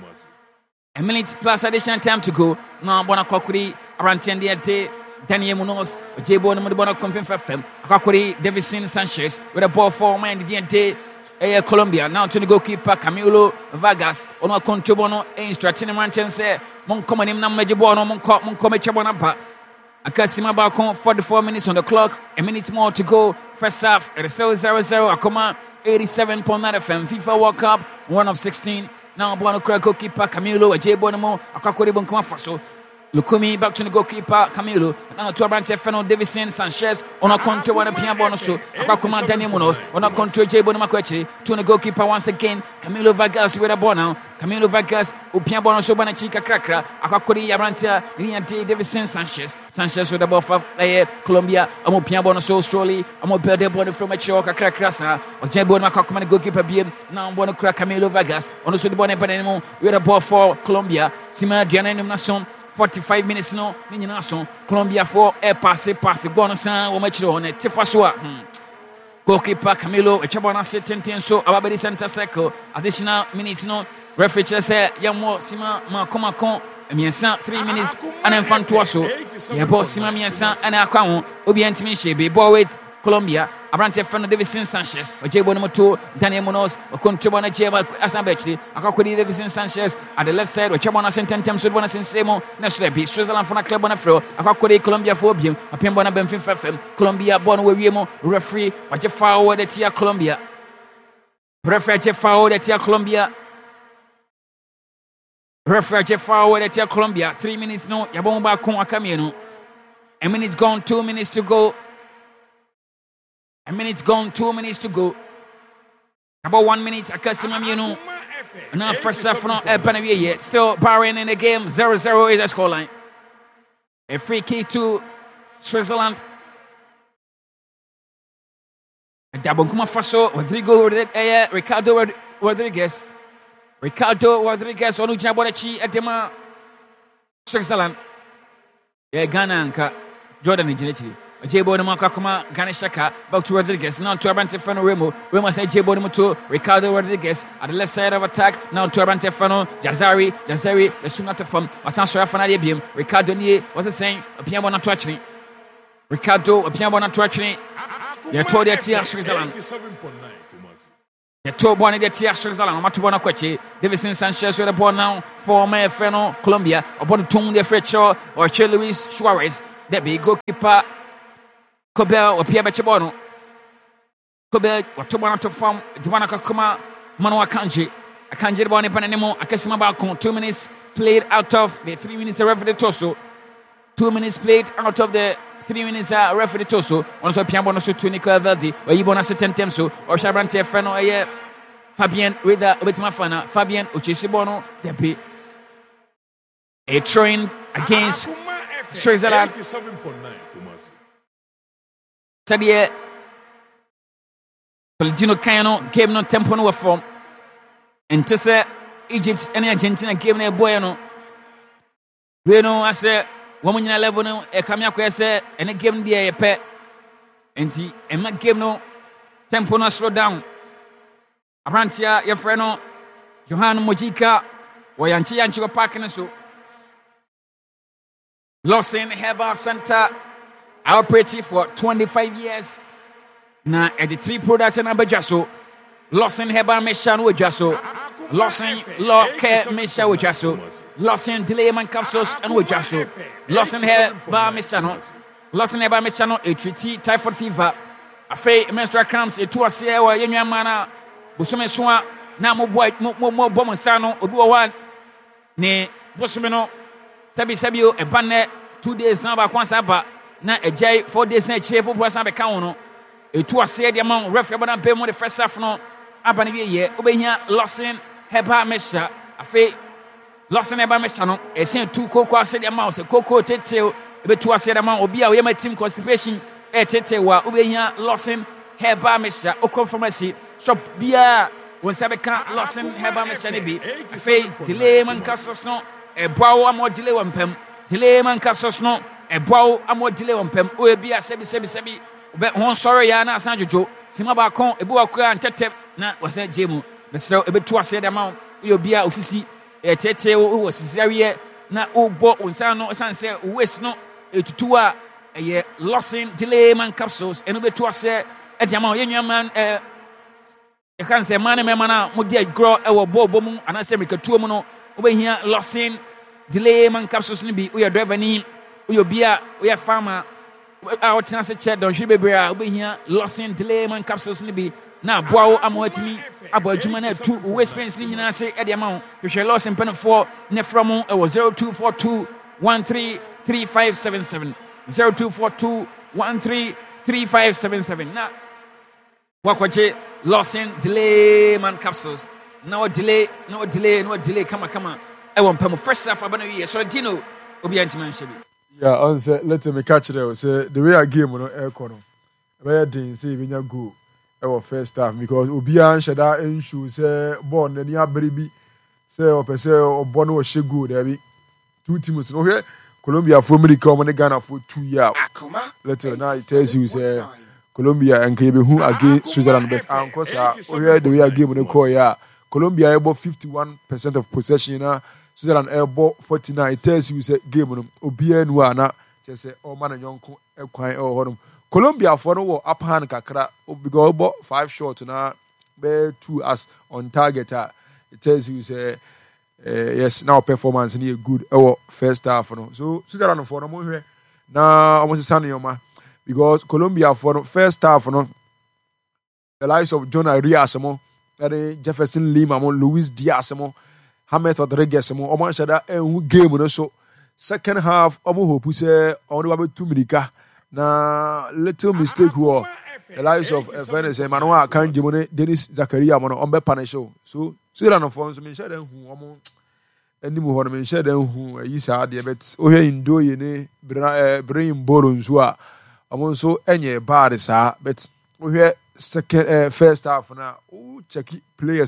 now bona kokuri arantende day Daniel Munoz, Jabo no Mona confirm for them. Akakori Davison Sanchez with a ball for man the DNT Colombia. Now to the goalkeeper Camilo Vargas. Ono control no instructing him and say, "Mon come him na mejibo no mon come chabonapa." Akasima Balcon, 44 minutes on the clock, a minute more to go. First half, it is still 0-0. Akoma 87.9 FM FIFA World Cup, 1 of 16. Now Bono goalkeeper Camilo, a J Bonomo, Akakori Bonkoma Faso. Lukumi back to the goalkeeper Camilo. Now to Abrante Fernando Davison Sanchez on a control one Pia Bonoso. Akakuma Daniel Munoz on a control J Bonomakwechi. To the goalkeeper once again. Camilo Vargas with a ball now. Camilo Vargas, Upia Bonoso Banachika Krakra. Akakori Abrante Niante Davison Sanchez. Sanchez with the ball for Colombia. Amo Pia Bonoso Strolly. Amo Berde Bono from a choka Krakrasa. Or J Bonomakakuma goalkeeper BM. Now Bono Crack Camilo Vargas. On the Sudbone Panemo with a ball for Colombia. Sima Diana Nation. 45 minutes no nyina so Colombia for pass bonus wo machiro on tefaso goalkeeper Camilo echabona se tenten so ababedi center circle additional minutes no referee say yamo sima makomakon emiensa 3 minutes and enfanto so yebo sima miensa ana akwa ho obi antimi hye ball with Colombia Abrante Fernando Davison Sanchez Ojebo no to Daniel Munoz control na Jeba Asambechli Akakodi Davison Sanchez at the left side Ochabona Sententem so bona sensemo na Slepi Switzerland for na club na fro Akakodi Colombia for biem apembo na Benfin FM Colombia bon we wiemo referee waje forward the tia Colombia referee je forward the tia Colombia referee je forward the tia Colombia 3 minutes no yabon ba kon akamienu a minute gone 2 minutes to go. A minute gone, 2 minutes to go. About 1 minute, Akasima Mienu. Now, first half, still barring in the game. 0-0 is the scoreline. A free kick to Switzerland. A double Kuma Faso, Rodrigo Ricardo Rodriguez. Ricardo Rodriguez, Onujabonachi, Edema, Switzerland. Ghana Anka, Jordan Nigeria. Jebo Makakuma Ganeshaka back to Rodriguez now to Abrante Fano Remo said Jebo to Ricardo Rodriguez at the left side of attack now to Abrante Fano Jazari the Sunata from Wasansora Fanadi Bim Ricardo Nie was the same a piano not touching Ricardo a piano not touching they told their Tia Switzerland they told one of the Tia Switzerland Matubona Quechi Davison Sanchez with the ball now for Fano Colombia upon the Tung de Frecho or Che Luis Suarez that be goalkeeper Kobel or Pierre Bechabono. Kobel or Tobana to form Divanaka Kuma Manoa Kanji. A Kanji Boni Panemo, Akasima Balcon, 2 minutes played out of the 3 minutes referee torso. 2 minutes played out of the 3 minutes referee torso. Also Piambono to Nicola Verdi, or Ibona Setentemso, or Shabrante Feno, Fabien with the Obetimafana, Fabien Uchisibono, Depi. A train against Switzerland. 87.9. Sabie Colgino Cano game no tempo no form and to say Egypt and Argentina game no boy no we no I say woman in level no e kamia ko say and game dey e pe enti e ma game no tempo no slow down Abrantia your friend no Johan Mojica wo yanchi ko park no so Lawson Herbal Center operating for 25 years. Now, at the 3 products in Abajaso, Lawson Herbal Meshan with Jaso, Lawson Law Care Mesha with Jaso, Lawson Delayman Capsules and with Jaso, Lawson Herbal Meshano, Lawson Herbal Meshano, a treaty typhoid fever, a fay menstrual cramps, a 2 a sea or Yamana, Busome Swa, Namo White, more Bomosano, Uduawan, Ne Bosumeno, Sabio, a banner 2 days now by Kwansaba. Na ejay 4 days na chie for san be kan no etu ase de man referee bana be mo the first half no abane wie ye obehia Lawson Herbal Mesha afi Lawson Herbal Mesha no esen tu koko ase de man o se koko tetew ebetu ase de man obi a we ma team constipation tetewa obehia Lawson Herbal Mesha o confirmation shop bia won se be kan Lawson Herbal Mesha ne bi afi delay man kasos no e boawo am delay wampam delay man kasos no e boawo am delay wampam o e bia sebi be hon sorry ya na asan jojo sima ba kon e bo akura antete na wase jemu be sero e betu ase de ma yo bia osisi e tete wo osisi awie na o bo onsan no san se waste no etutu a ye Lawson delay man capsules eno betu ase e de ma ye nyaman You can say man na mo dia grow e wo bobo mu anase mekatuo mu no obehia losing delay man capsules ni bi uya driver ni uya bia uya farmer a otena se che don hwe bebre a obehia losing delay man capsules ni bi na boawo amwatimi abo adwuma na tu waste pains ni nyina se e de ma wo hwe losing pen 4 ne from e wo 0242133577 0242133577 na wakwache losing delay man capsules no delay kama I want pem first half abana we so dino obi antiman shebi yeah on say let me catch there say the way a game no e ko no be den say binya goal e wo first half because obi an sheda ensure say ball na ni abere bi say opese obo no she goal there bi two teams no here Colombia for America o Ghana for 2 years let now it tells you say Colombia and Kebehu against Switzerland, but Ankosa, the way I game on the call, yeah. Colombia about 51% of possession, Switzerland about 49. It tells you say game on Obia Nuana, just say, oh man, and young Equine or Honum. Colombia for no upper hand kakra, because about 5 shots now, bear 2 as on target. It tells you say, yes, now performance in a good first half. So Switzerland for no more now, almost a sunny man. Because Colombia for the first half, the likes of John Arias, Jefferson Lima, Luis Diaz, James Rodriguez, Oman Shada, and game. So second half, hope we say only about 2 minutes. Na little mistake who the likes of Venice and Manoa Kanjimone, Dennis Zakaria, Ombe Panesho. So Sudan phones me share them who any more me share them who is hard, but oh, in do ye brain borons who are. I'm also any bad, sir, but we hear second, first half now. Oh, check it, players.